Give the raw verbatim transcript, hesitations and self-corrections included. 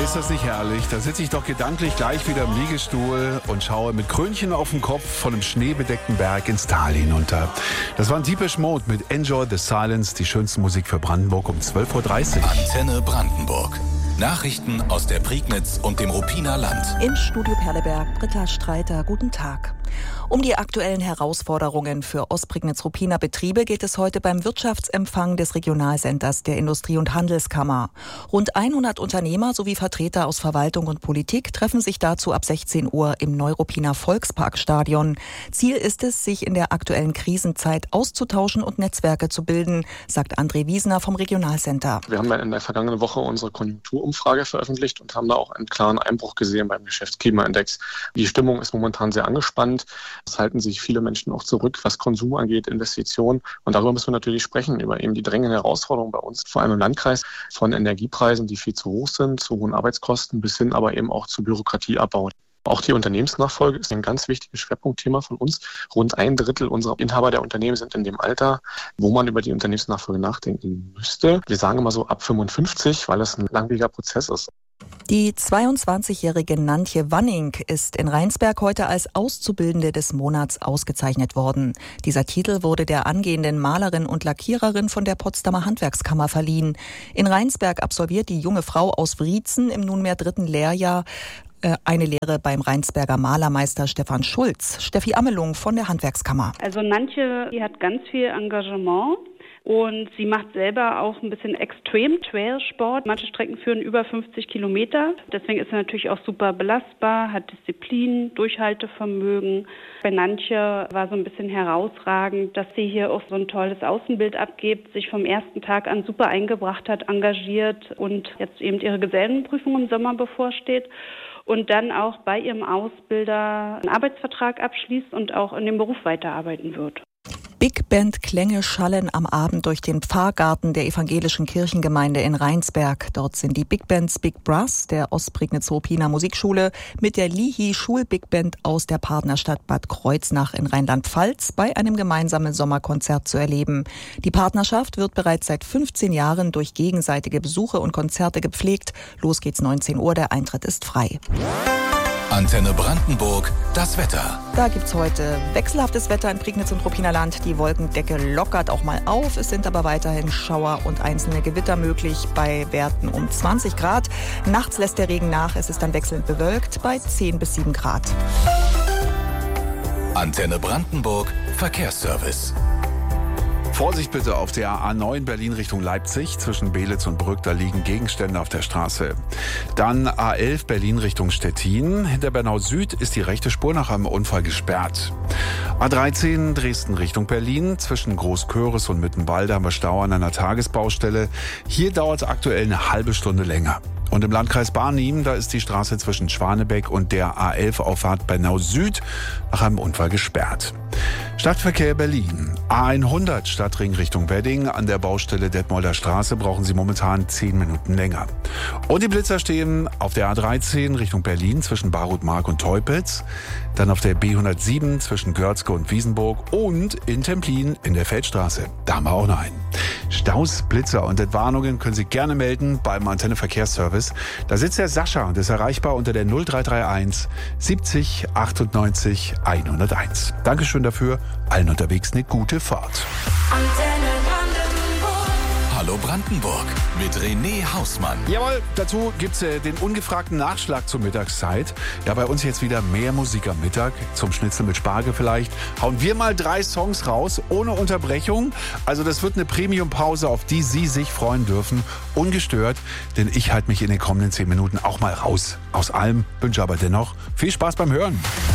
Ist das nicht herrlich? Da sitze ich doch gedanklich gleich wieder im Liegestuhl und schaue mit Krönchen auf dem Kopf von einem schneebedeckten Berg ins Tal hinunter. Das war ein Depeche Mode mit Enjoy the Silence, die schönste Musik für Brandenburg um zwölf Uhr dreißig. Antenne Brandenburg. Nachrichten aus der Prignitz und dem Ruppiner Land. Im Studio Perleberg, Britta Streiter, guten Tag. Um die aktuellen Herausforderungen für Ostprignitz-Ruppiner Betriebe geht es heute beim Wirtschaftsempfang des Regionalcenters der Industrie- und Handelskammer. Rund hundert Unternehmer sowie Vertreter aus Verwaltung und Politik treffen sich dazu ab sechzehn Uhr im Neuruppiner Volksparkstadion. Ziel ist es, sich in der aktuellen Krisenzeit auszutauschen und Netzwerke zu bilden, sagt André Wiesner vom Regionalcenter. Wir haben in der vergangenen Woche unsere Konjunkturumfrage veröffentlicht und haben da auch einen klaren Einbruch gesehen beim Geschäftsklimaindex. Die Stimmung ist momentan sehr angespannt. Es halten sich viele Menschen auch zurück, was Konsum angeht, Investitionen. Und darüber müssen wir natürlich sprechen, über eben die drängenden Herausforderungen bei uns, vor allem im Landkreis, von Energiepreisen, die viel zu hoch sind, zu hohen Arbeitskosten, bis hin aber eben auch zu Bürokratieabbau. Auch die Unternehmensnachfolge ist ein ganz wichtiges Schwerpunktthema von uns. Rund ein Drittel unserer Inhaber der Unternehmen sind in dem Alter, wo man über die Unternehmensnachfolge nachdenken müsste. Wir sagen immer so ab fünfundfünfzig, weil es ein langwieriger Prozess ist. Die zweiundzwanzigjährige Nantje Wanning ist in Rheinsberg heute als Auszubildende des Monats ausgezeichnet worden. Dieser Titel wurde der angehenden Malerin und Lackiererin von der Potsdamer Handwerkskammer verliehen. In Rheinsberg absolviert die junge Frau aus Wriezen im nunmehr dritten Lehrjahr eine Lehre beim Rheinsberger Malermeister Stefan Schulz. Steffi Ammelung von der Handwerkskammer. Also Nantje, die hat ganz viel Engagement. Und sie macht selber auch ein bisschen Extrem-Trail-Sport. Manche Strecken führen über fünfzig Kilometer. Deswegen ist sie natürlich auch super belastbar, hat Disziplin, Durchhaltevermögen. Bei Nantje war so ein bisschen herausragend, dass sie hier auch so ein tolles Außenbild abgibt, sich vom ersten Tag an super eingebracht hat, engagiert und jetzt eben ihre Gesellenprüfung im Sommer bevorsteht. Und dann auch bei ihrem Ausbilder einen Arbeitsvertrag abschließt und auch in dem Beruf weiterarbeiten wird. Big Band Klänge schallen am Abend durch den Pfarrgarten der evangelischen Kirchengemeinde in Rheinsberg. Dort sind die Big Bands Big Brass der Ostprignitz-Ruppiner Musikschule mit der Lihi Schul Big Band aus der Partnerstadt Bad Kreuznach in Rheinland-Pfalz bei einem gemeinsamen Sommerkonzert zu erleben. Die Partnerschaft wird bereits seit fünfzehn Jahren durch gegenseitige Besuche und Konzerte gepflegt. Los geht's neunzehn Uhr, der Eintritt ist frei. Antenne Brandenburg, das Wetter. Da gibt's heute wechselhaftes Wetter in Prignitz und Ruppiner Land. Die Wolkendecke lockert auch mal auf. Es sind aber weiterhin Schauer und einzelne Gewitter möglich bei Werten um zwanzig Grad. Nachts lässt der Regen nach. Es ist dann wechselnd bewölkt bei zehn bis sieben Grad. Antenne Brandenburg, Verkehrsservice. Vorsicht bitte auf der A neun Berlin Richtung Leipzig. Zwischen Beelitz und Brück, da liegen Gegenstände auf der Straße. Dann A elf Berlin Richtung Stettin. Hinter Bernau Süd ist die rechte Spur nach einem Unfall gesperrt. A dreizehn Dresden Richtung Berlin. Zwischen Großköris und Mittenwalde haben wir Stau an einer Tagesbaustelle. Hier dauert es aktuell eine halbe Stunde länger. Und im Landkreis Barnim, da ist die Straße zwischen Schwanebeck und der A elf Auffahrt Bernau Süd nach einem Unfall gesperrt. Stadtverkehr Berlin. A hundert Stadtring Richtung Wedding. An der Baustelle Detmolder Straße brauchen Sie momentan zehn Minuten länger. Und die Blitzer stehen auf der A dreizehn Richtung Berlin zwischen Barutmark und Teupitz. Dann auf der B hundertsieben zwischen Görzke und Wiesenburg und in Templin in der Feldstraße. Da haben wir auch noch einen. Staus, Blitzer und Entwarnungen können Sie gerne melden beim Antenne Verkehrsservice. Da sitzt der Sascha und ist erreichbar unter der null drei drei eins siebzig achtundneunzig hunderteins. Dankeschön dafür. Allen unterwegs eine gute Fahrt. Antenne Brandenburg. Hallo Brandenburg mit René Hausmann. Jawohl, dazu gibt's äh, den ungefragten Nachschlag zur Mittagszeit. Ja, bei uns jetzt wieder mehr Musik am Mittag. Zum Schnitzel mit Spargel vielleicht. Hauen wir mal drei Songs raus, ohne Unterbrechung. Also das wird eine Premium-Pause, auf die Sie sich freuen dürfen. Ungestört, denn ich halte mich in den kommenden zehn Minuten auch mal raus. Aus allem, wünsche aber dennoch viel Spaß beim Hören.